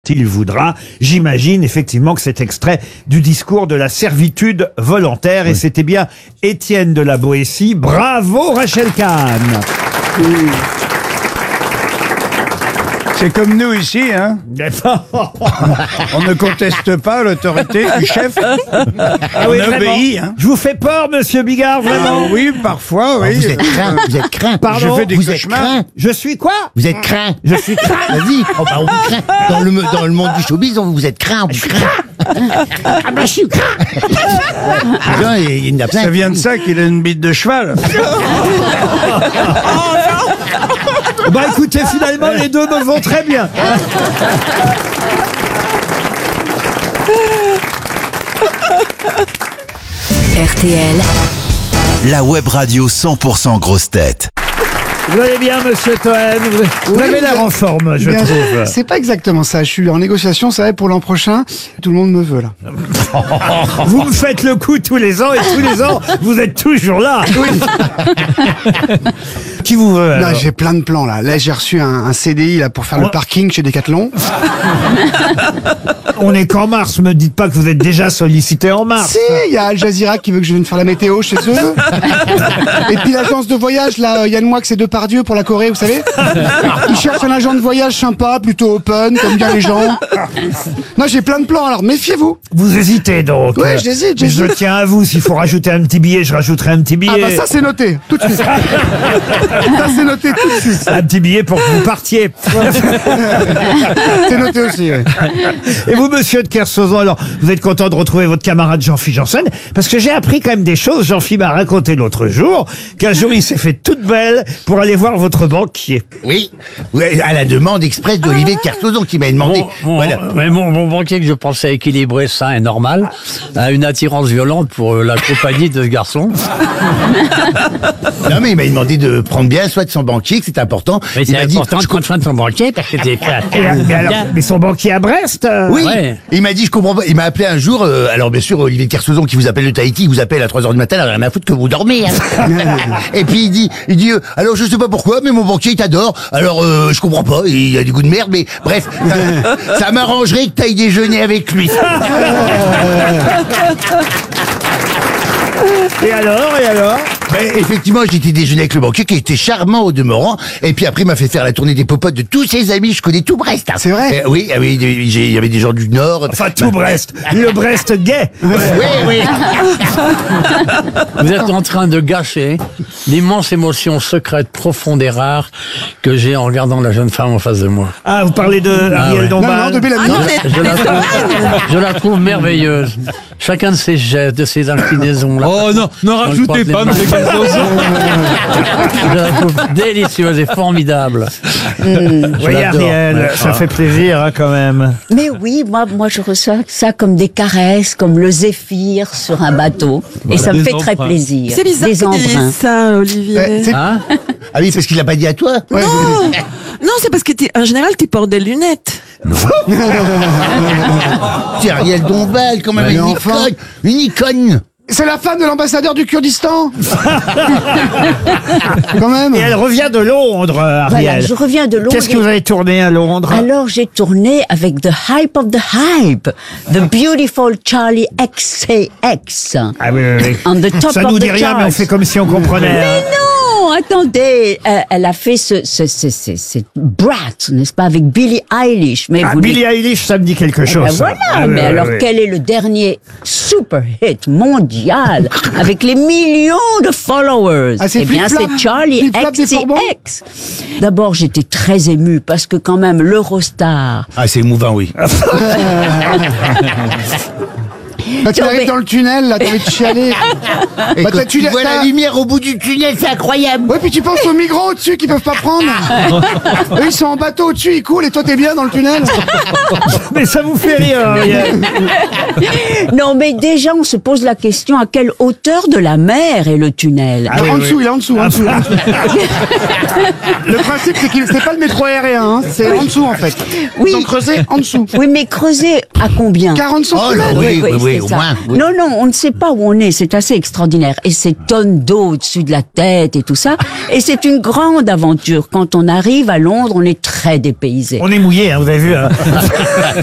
Il voudra. J'imagine effectivement que c'est extrait du discours de la servitude volontaire et c'était bien Étienne de la Boétie. Bravo Rachel Kahn. C'est comme nous ici, hein. On ne conteste pas l'autorité du chef. Ah On oui, vraiment. obéit, hein. Je vous fais peur, monsieur Bigard, vraiment. Oui, parfois, oui. Vous êtes craint, vous êtes craint. Pardon, Je fais des vous êtes cauchemars. craint. Je suis quoi? Vous êtes craint. Je suis craint. Vas-y, on vous craint. Dans le monde du showbiz, vous êtes craint, on vous craint. Ah ben, je suis craint. Putain, il y en a plein. Ça vient de ça qu'il a une bite de cheval. Bah écoutez, finalement, les deux me vont très bien. RTL, La web radio 100% grosse tête. Vous allez bien, monsieur Toen? Vous avez l'air en forme, je Bien, trouve. c'est pas exactement ça. Je suis en négociation, ça va être pour l'an prochain. Tout le monde me veut, là. Vous me faites le coup tous les ans et tous les ans, vous êtes toujours là. Qui vous veut Là, alors j'ai plein de plans, là. Là, j'ai reçu un CDI, là, pour faire le parking chez Decathlon. On est qu'en mars, me dites pas que vous êtes déjà sollicité en mars. Si, il y a Al Jazeera qui veut que je vienne faire la météo chez eux. Et puis l'agence de voyage, là, Yann Moix et Depardieu pour la Corée, vous savez. Ils cherchent un agent de voyage sympa, plutôt open, comme bien les gens. Non, j'ai plein de plans, alors méfiez-vous. Vous hésitez donc. Ouais, j'hésite. Mais je tiens à vous, s'il faut rajouter un petit billet, je rajouterai un petit billet. Ah bah ça, c'est noté, tout de suite. Ça, c'est noté tout de suite. Un petit billet pour que vous partiez. C'est noté aussi, ouais. Et vous, monsieur de Kersauzon, alors, vous êtes content de retrouver votre camarade Jean-Philippe Janssen? Parce que j'ai appris quand même des choses. Jean-Philippe m'a raconté l'autre jour qu'un jour, il s'est fait toute belle pour aller voir votre banquier. Oui, à la demande express d'Olivier de Kersauzon qui m'a demandé. Voilà. Mais mon banquier que je pensais équilibré, sain et normal, a une attirance violente pour la compagnie de ce garçon. Non, mais il m'a demandé de prendre bien soin de son banquier, que c'est important. Mais Il c'est m'a dit, important de prendre soin de son banquier parce que t'es Mais son banquier à Brest Oui, Ouais. il m'a dit, je comprends pas. Il m'a appelé un jour, alors bien sûr, Olivier de Kersauzon qui vous appelle de Tahiti, il vous appelle à 3h du matin, alors rien à foutre que vous dormez. Hein. Et puis il dit, alors je sais pas pourquoi, mais mon banquier il t'adore. Alors je comprends pas, il a du goût de merde, mais bref, ça m'arrangerait que t'ailles déjeuner avec lui. Et alors Ben, effectivement, j'étais déjeuner avec le banquier qui était charmant au demeurant. Et puis après, il m'a fait faire la tournée des popotes de tous ses amis. Je connais tout Brest. Hein. C'est vrai? Oui, il y avait des gens du Nord. Enfin, tout Brest. Le Brest gay. Oui. Vous êtes en train de gâcher l'immense émotion secrète, profonde et rare que j'ai en regardant la jeune femme en face de moi. Ah, vous parlez de Ariel ouais. Dombal. Non, de Bellamy. Je la trouve merveilleuse. Chacun de ses gestes, de ses inclinaisons. Là, Oh non, n'en rajoutez pas, monsieur Kersauzon. Je la trouve délicieuse et formidable. Vous voyez, l'adore. Ariel, Ouais. ça fait plaisir hein, quand même. Mais oui, moi je reçois ça comme des caresses, comme le zéphyr sur un bateau. Et ça me Des fait très embruns. plaisir. C'est bizarre Des que tu dises embruns. ça, Olivier. Ouais, c'est- Hein? Ah oui, parce qu'il l'a pas dit à toi. Ouais, Non, c'est parce que en général, tu portes des lunettes. C'est Ariel Dombal, quand même, Mais une enfin. icône. Une icône. C'est la femme de l'ambassadeur du Kurdistan. Quand même. Et elle revient de Londres, Ariel. Voilà, je reviens de Londres. Qu'est-ce que vous avez tourné à Londres? Alors j'ai tourné avec The Hype of the Hype, The Beautiful Charlie XCX. Ah oui. On the top Ça of nous the dit rien, mais on charts. fait comme si on comprenait. hein. Non, attendez, elle a fait ce Brat, n'est-ce pas, avec Billie Eilish. Mais Ah, vous Billie Eilish, ça me dit quelque chose. Ben ça. voilà, Ah, mais oui, alors oui, oui. quel est le dernier super hit mondial avec les millions de followers? Ah, c'est Eh bien, Flip-Flop. c'est Charlie Flip-Flop des Bourbons. XCX. D'abord, j'étais très émue parce que quand même, l'Eurostar. Ah, c'est émouvant, oui. Quand tu Non, arrives mais- dans le tunnel, là, t'as envie de chialer. Et Bah, quand tu tu vois la lumière au bout du tunnel, c'est incroyable. Ouais, puis tu penses aux migrants au-dessus qui peuvent pas prendre. Eux, ils sont en bateau au-dessus, ils coulent, et toi, t'es bien dans le tunnel. Mais ça vous fait rire, Ariel. Non, mais déjà, on se pose la question à quelle hauteur de la mer est le tunnel? Ah oui, en oui. dessous, il est en dessous, en dessous. En dessous. Le principe, c'est qu'il c'est pas le métro aérien, hein, c'est en dessous, en fait. Oui. Ils ont creusé en dessous. Oui, mais creuser à combien? 40 Oh là, centimètres. oui, oui, oui. oui, c'est au ça. moins, oui. Non, on ne sait pas où on est. C'est assez extraordinaire. Et ces tonnes d'eau au-dessus de la tête et tout ça. Et c'est une grande aventure. Quand on arrive à Londres, on est très dépaysé. On est mouillé, hein, vous avez vu.